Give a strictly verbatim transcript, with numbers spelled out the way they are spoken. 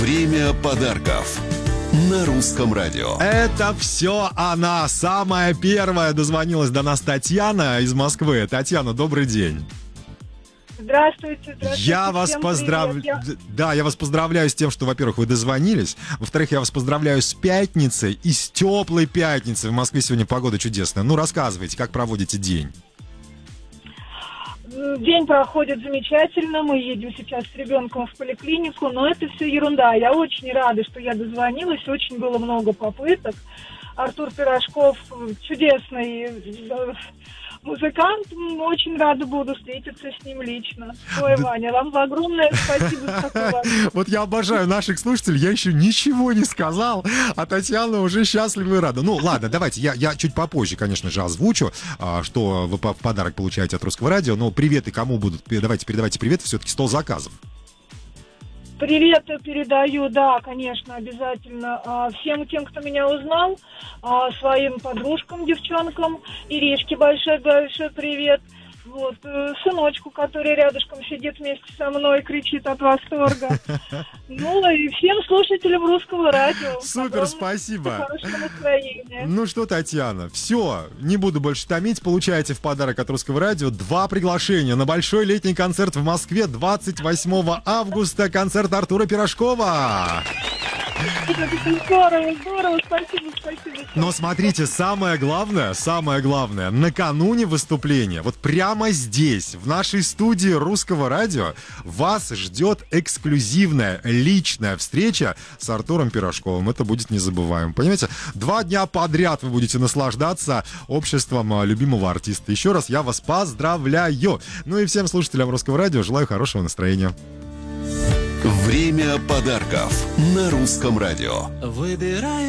Время подарков на Русском радио. Это все она, самая первая дозвонилась до нас Татьяна из Москвы. Татьяна, добрый день. Здравствуйте, здравствуйте. Я вас поздравляю. Я... Да, я вас поздравляю с тем, что, во-первых, вы дозвонились. Во-вторых, я вас поздравляю с пятницей и с теплой пятницей. В Москве сегодня погода чудесная. Ну, рассказывайте, как проводите день. День проходит замечательно. Мы едем сейчас с ребенком в поликлинику, но это все ерунда. Я очень рада, что я дозвонилась. Очень было много попыток. Артур Пирожков чудесный музыкант. Очень рада буду встретиться с ним лично. Ой, да... Ваня, вам огромное спасибо за такое. Вот я обожаю наших слушателей. Я еще ничего не сказал, а Татьяна уже счастлива и рада. Ну, ладно, давайте. Я, я чуть попозже, конечно же, озвучу, что вы в подарок получаете от Русского радио. Но приветы кому будут? Давайте передавайте привет. Все-таки стол заказов. Привет передаю, да, конечно, обязательно. Всем тем, кто меня узнал, своим подружкам, девчонкам, Иришке большой-большой привет. Вот, сыночку, который рядышком сидит вместе со мной, кричит от восторга. Ну и всем слушателям Русского радио. Супер, спасибо. Хорошего настроения. Ну что, Татьяна, все, не буду больше томить. Получаете в подарок от Русского радио два приглашения на большой летний концерт в Москве двадцать восьмого августа. Концерт Артура Пирожкова. Здорово, здорово, спасибо, спасибо. Но смотрите, самое главное, самое главное, накануне выступления, вот прямо здесь, в нашей студии Русского радио, вас ждет эксклюзивная, личная встреча с Артуром Пирожковым. Это будет незабываемо. Понимаете, два дня подряд вы будете наслаждаться обществом любимого артиста. Еще раз я вас поздравляю. Ну и всем слушателям Русского радио желаю хорошего настроения. Время подарков на Русском радио. Выбираю